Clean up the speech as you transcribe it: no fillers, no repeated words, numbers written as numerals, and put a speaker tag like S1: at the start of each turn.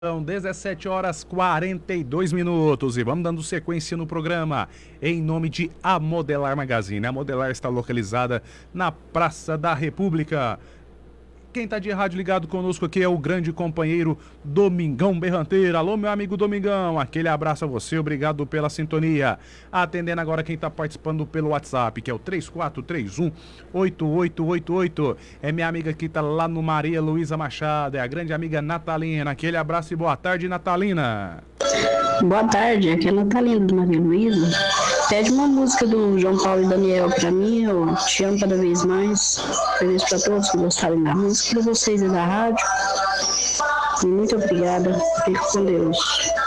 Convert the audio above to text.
S1: São 17h42 e vamos dando sequência no programa em nome de A Modelar Magazine. A Modelar está localizada na Praça da República. Quem está de rádio ligado conosco aqui é o grande companheiro Domingão Berranteira. Alô, meu amigo Domingão, aquele abraço a você, obrigado pela sintonia. Atendendo agora quem está participando pelo WhatsApp, que é o 3431-8888. É minha amiga que está lá no Maria Luísa Machado, é a grande amiga Natalina. Aquele abraço e boa tarde, Natalina.
S2: Boa tarde, aqui é a Natalina do Maria Luísa. Pede uma música do João Paulo e Daniel pra mim, eu te amo cada vez mais. Feliz pra todos que gostarem da música, pra vocês e da rádio. E muito obrigada, fico com Deus.